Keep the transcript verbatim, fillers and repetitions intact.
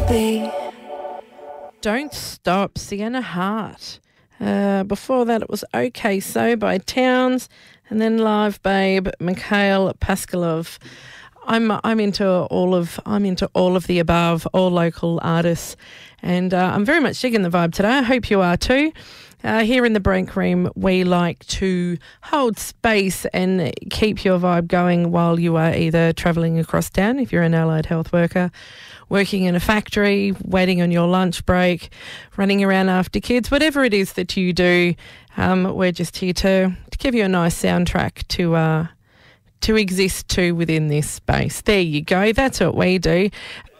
be. Don't Stop, Sienna Hart. Uh, before that, it was OK So by Towns, and then Live Babe, Mikhail Paskalov. I'm I'm into all of I'm into all of the above, all local artists, and uh, I'm very much digging the vibe today. I hope you are too. Uh, here in the break room, we like to hold space and keep your vibe going while you are either travelling across town, if you're an allied health worker, working in a factory, waiting on your lunch break, running around after kids, whatever it is that you do. Um, we're just here to, to give you a nice soundtrack to uh, to exist to within this space. There you go. That's what we do.